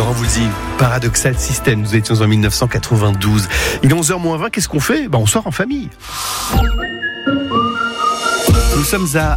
Laurent Voulzy, Paradoxal System, nous étions en 1992. Il est 11h-20, qu'est-ce qu'on fait ? On sort en famille. Nous sommes à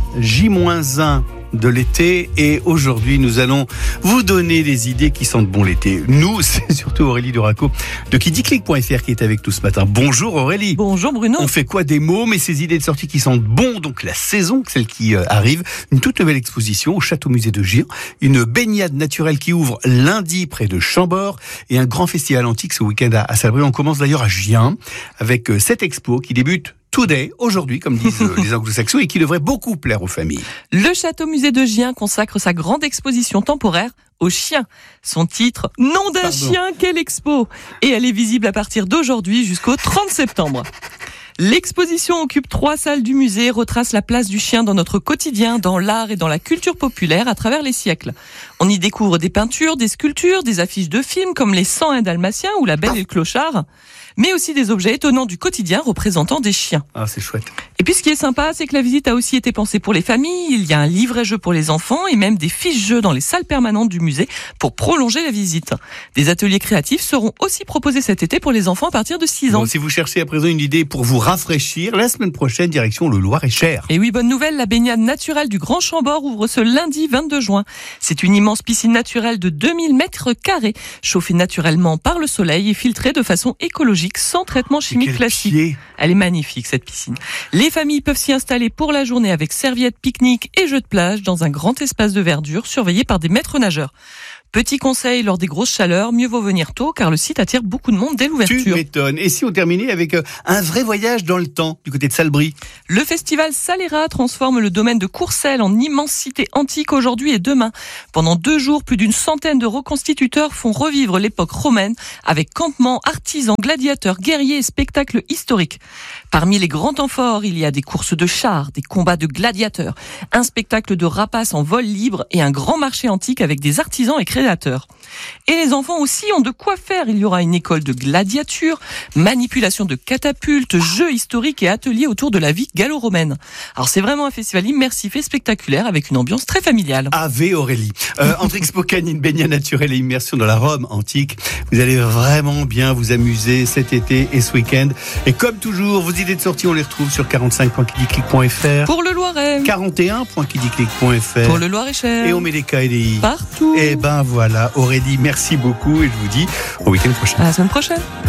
J-1 de l'été et aujourd'hui nous allons vous donner des idées qui sentent bon l'été. Nous, c'est surtout Aurélie Duraco de kidiclick.fr qui est avec nous ce matin. Bonjour Aurélie. Bonjour Bruno. On fait quoi des mots, mais ces idées de sortie qui sentent bon, donc la saison, celle qui arrive, une toute nouvelle exposition au Château Musée de Gien, une baignade naturelle qui ouvre lundi près de Chambord et un grand festival antique ce week-end à Salbris. On commence d'ailleurs à Gien avec cette expo qui débute Today, aujourd'hui, comme disent les anglo-saxons, et qui devrait beaucoup plaire aux familles. Le Château Musée de Gien consacre sa grande exposition temporaire aux chiens. Son titre, Nom d'un chien, quelle expo! Et elle est visible à partir d'aujourd'hui jusqu'au 30 septembre. L'exposition occupe 3 salles du musée, retrace la place du chien dans notre quotidien, dans l'art et dans la culture populaire à travers les siècles. On y découvre des peintures, des sculptures, des affiches de films comme Les 101 Dalmatiens ou La Belle et le Clochard, mais aussi des objets étonnants du quotidien représentant des chiens. Ah, c'est chouette. Et puis ce qui est sympa, c'est que la visite a aussi été pensée pour les familles. Il y a un livret-jeu pour les enfants et même des fiches-jeux dans les salles permanentes du musée pour prolonger la visite. Des ateliers créatifs seront aussi proposés cet été pour les enfants à partir de 6 ans. Bon, si vous cherchez à présent une idée pour vous rafraîchir, la semaine prochaine, direction le Loir-et-Cher. Et oui, bonne nouvelle, la baignade naturelle du Grand Chambord ouvre ce lundi 22 juin. C'est une immense piscine naturelle de 2000 mètres carrés, chauffée naturellement par le soleil et filtrée de façon écologique, sans traitement chimique classique. Elle est magnifique, cette piscine. Les familles peuvent s'y installer pour la journée avec serviettes, pique-nique et jeux de plage dans un grand espace de verdure surveillé par des maîtres nageurs. Petit conseil, lors des grosses chaleurs, mieux vaut venir tôt car le site attire beaucoup de monde dès l'ouverture. Tu m'étonnes. Et si on terminait avec un vrai voyage dans le temps, du côté de Salbris? Le festival Salera transforme le domaine de Courcelles en immense cité antique aujourd'hui et demain. Pendant 2 jours, plus d'une centaine de reconstituteurs font revivre l'époque romaine avec campements, artisans, gladiateurs, guerriers et spectacles historiques. Parmi les grands temps forts, il y a des courses de chars, des combats de gladiateurs, un spectacle de rapaces en vol libre et un grand marché antique avec des artisans et créateurs. Et les enfants aussi ont de quoi faire. Il y aura une école de gladiature, manipulation de catapultes, jeux historiques et ateliers autour de la vie gallo-romaine. Alors c'est vraiment un festival immersif et spectaculaire avec une ambiance très familiale. Ave Aurélie. Entre Expo Canine, baignade naturelle et immersion dans la Rome antique, vous allez vraiment bien vous amuser cet été et ce week-end. Et comme toujours, vos idées de sortie, on les retrouve sur 45.kidiclick.fr. Pour le Loiret. 41.kidiclick.fr. Pour le Loir-et-Cher. Et on met les K et les I. Partout. Et voilà, Aurélie, merci beaucoup et je vous dis au week-end prochain. À la semaine prochaine.